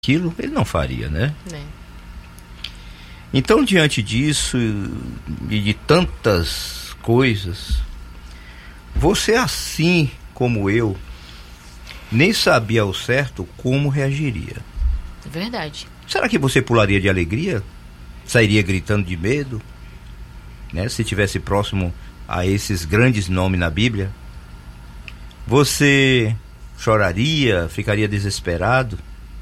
aquilo, ele não faria, né? É. Então, diante disso e de tantas coisas, você, assim como eu, nem sabia ao certo como reagiria. Verdade. Será que você pularia de alegria? Sairia gritando de medo? Né? Se estivesse próximo a esses grandes nomes na Bíblia? Você choraria, ficaria desesperado?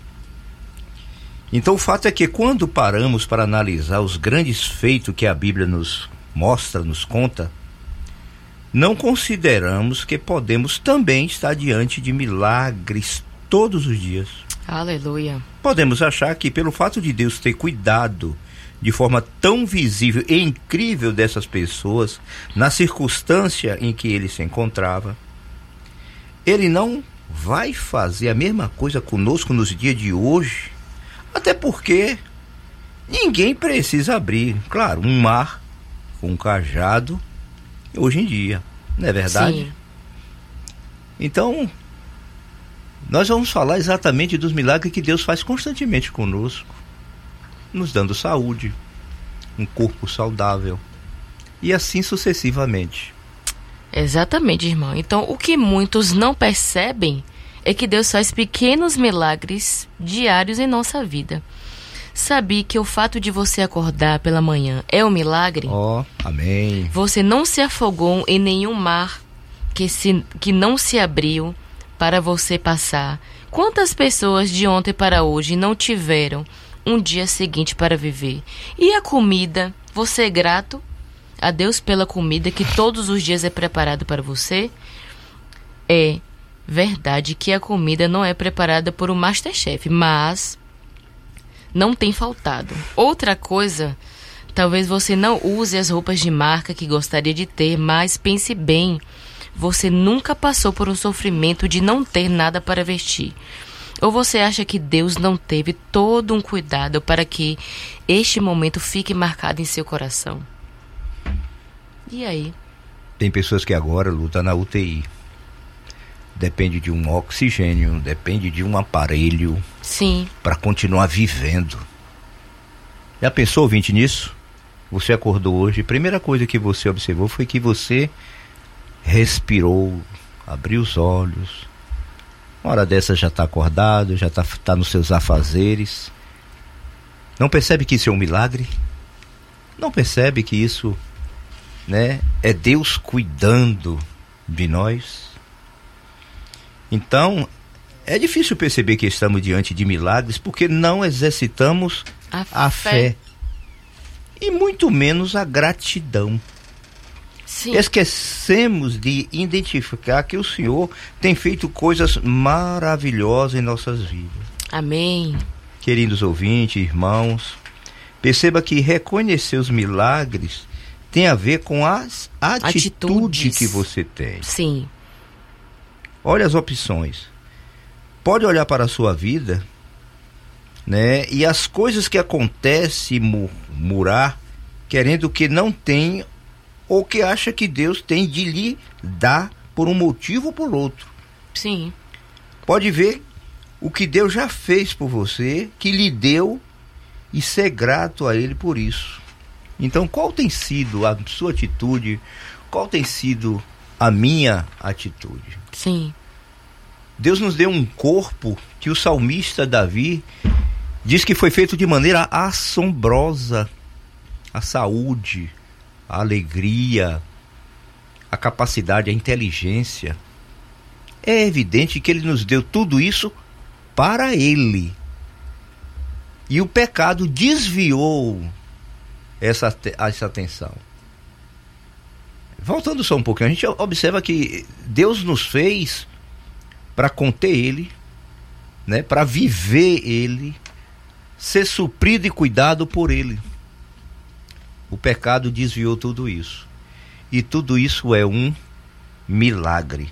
Então o fato é que quando paramos para analisar os grandes feitos que a Bíblia nos mostra, nos conta, não consideramos que podemos também estar diante de milagres todos os dias. Aleluia. Podemos achar que pelo fato de Deus ter cuidado de forma tão visível e incrível dessas pessoas, na circunstância em que ele se encontrava, ele não vai fazer a mesma coisa conosco nos dias de hoje. Até porque ninguém precisa abrir, claro, um mar com um cajado hoje em dia, não é verdade? Sim. Então, nós vamos falar exatamente dos milagres que Deus faz constantemente conosco, nos dando saúde, um corpo saudável e assim sucessivamente. Exatamente, irmão. Então, o que muitos não percebem é que Deus faz pequenos milagres diários em nossa vida. Sabia que o fato de você acordar pela manhã é um milagre? Amém. Você não se afogou em nenhum mar que não se abriu para você passar. Quantas pessoas de ontem para hoje não tiveram um dia seguinte para viver? E a comida? Você é grato a Deus pela comida que todos os dias é preparado para você? É verdade que a comida não é preparada por um MasterChef, mas não tem faltado. Outra coisa, talvez você não use as roupas de marca que gostaria de ter, mas pense bem, você nunca passou por um sofrimento de não ter nada para vestir. Ou você acha que Deus não teve todo um cuidado para que este momento fique marcado em seu coração? E aí? Tem pessoas que agora lutam na UTI. Depende de um oxigênio, depende de um aparelho. Sim. Para continuar vivendo. Já pensou, ouvinte, nisso? Você acordou hoje, a primeira coisa que você observou foi que você respirou, abriu os olhos. Uma hora dessa já está acordado, já tá nos seus afazeres. Não percebe que isso é um milagre? Não percebe que isso, né, é Deus cuidando de nós? Então, é difícil perceber que estamos diante de milagres porque não exercitamos a fé. E muito menos a gratidão. Sim. Esquecemos de identificar que o Senhor tem feito coisas maravilhosas em nossas vidas. Amém. Queridos ouvintes, irmãos, perceba que reconhecer os milagres tem a ver com as atitudes que você tem. Sim. Olha as opções. Pode olhar para a sua vida, né? E as coisas que acontecem murmurar, querendo que não tem, ou que acha que Deus tem de lhe dar por um motivo ou por outro. Sim. Pode ver o que Deus já fez por você, que lhe deu, e ser grato a Ele por isso. Então, qual tem sido a sua atitude? Qual tem sido a minha atitude? Sim. Deus nos deu um corpo que o salmista Davi diz que foi feito de maneira assombrosa. A saúde, a alegria, a capacidade, a inteligência. É evidente que Ele nos deu tudo isso para Ele. E o pecado desviou essa atenção. Voltando só um pouquinho, a gente observa que Deus nos fez para conter Ele, né? Para viver Ele, ser suprido e cuidado por Ele. O pecado desviou tudo isso. E tudo isso é um milagre.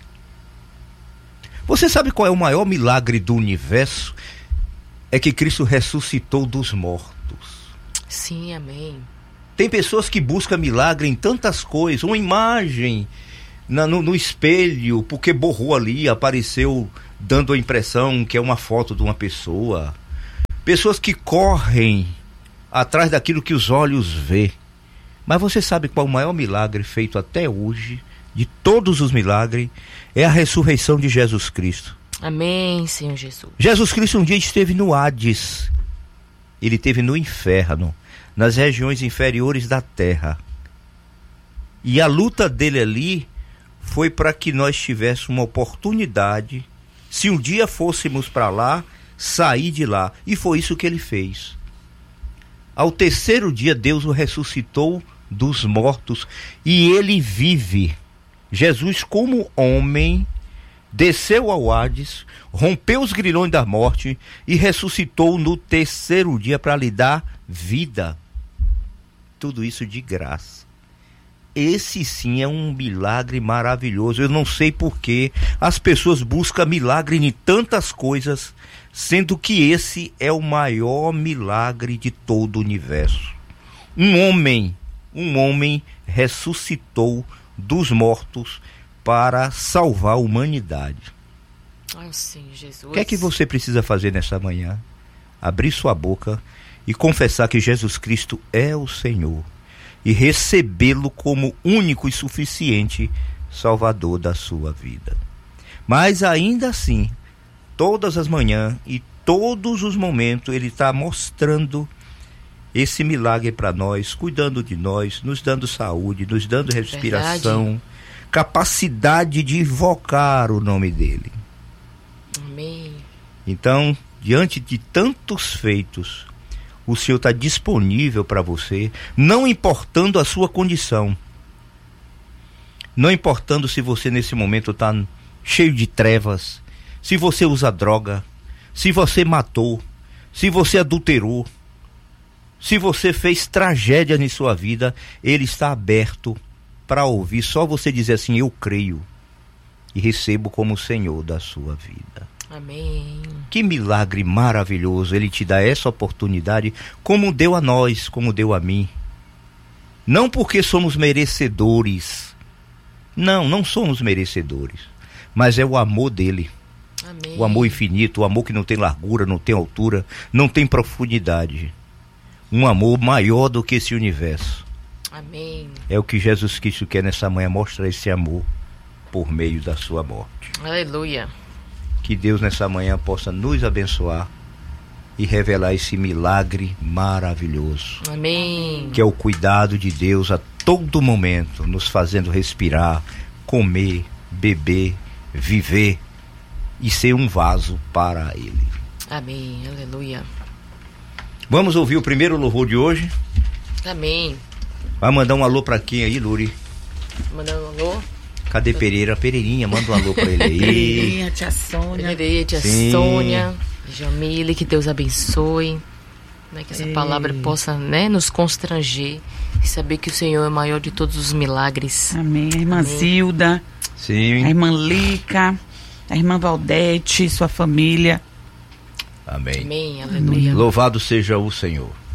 Você sabe qual é o maior milagre do universo? É que Cristo ressuscitou dos mortos. Sim, amém. Tem pessoas que buscam milagre em tantas coisas, uma imagem no espelho, porque borrou ali, apareceu dando a impressão que é uma foto de uma pessoa. pessoas que correm atrás daquilo que os olhos vê. Mas você sabe qual o maior milagre feito até hoje, de todos os milagres, é a ressurreição de Jesus Cristo. Amém, Senhor Jesus. Jesus Cristo um dia esteve no Hades. Ele esteve no inferno, nas regiões inferiores da terra. E a luta dele ali foi para que nós tivéssemos uma oportunidade, se um dia fôssemos para lá, sair de lá. E foi isso que ele fez. Ao terceiro dia, Deus o ressuscitou dos mortos e ele vive. Jesus, como homem, desceu ao Hades, rompeu os grilhões da morte e ressuscitou no terceiro dia para lhe dar vida. Tudo isso de graça. Esse sim é um milagre maravilhoso. Eu não sei por que as pessoas buscam milagre em tantas coisas, sendo que esse é o maior milagre de todo o universo. Um homem ressuscitou dos mortos para salvar a humanidade. Ai, Senhor Jesus. O que é que você precisa fazer nessa manhã? Abrir sua boca e confessar que Jesus Cristo é o Senhor e recebê-lo como único e suficiente Salvador da sua vida. Mas ainda assim, todas as manhãs e todos os momentos ele está mostrando esse milagre para nós, cuidando de nós, nos dando saúde, nos dando respiração, verdade, capacidade de invocar o nome dele. Amém. Então, diante de tantos feitos, o Senhor está disponível para você, não importando a sua condição, não importando se você nesse momento está cheio de trevas, se você usa droga, se você matou, se você adulterou, se você fez tragédia em sua vida, ele está aberto para ouvir. Só você dizer assim: eu creio e recebo como Senhor da sua vida. Amém. Que milagre maravilhoso. Ele te dá essa oportunidade, como deu a nós, como deu a mim. Não porque somos merecedores. Não somos merecedores. Mas é o amor dele. Amém. O amor infinito, o amor que não tem largura, não tem altura, não tem profundidade. Um amor maior do que esse universo. Amém. É o que Jesus Cristo quer nessa manhã, mostrar esse amor por meio da sua morte. Aleluia. Que Deus nessa manhã possa nos abençoar e revelar esse milagre maravilhoso. Amém. Que é o cuidado de Deus a todo momento, nos fazendo respirar, comer, beber, viver e ser um vaso para Ele. Amém. Aleluia. Vamos ouvir o primeiro louvor de hoje? Amém. Vai mandar um alô pra quem aí, Luri? Mandando um alô? Cadê Pereirinha? Manda um alô pra ele aí. Pereirinha, tia Sônia. Tia Sônia, Jamile, que Deus abençoe. Né, que essa palavra possa, né, nos constranger e saber que o Senhor é o maior de todos os milagres. Amém. A irmã Zilda. Sim. A irmã Lica. A irmã Valdete, sua família. Amém. Amém, aleluia. Louvado seja o Senhor.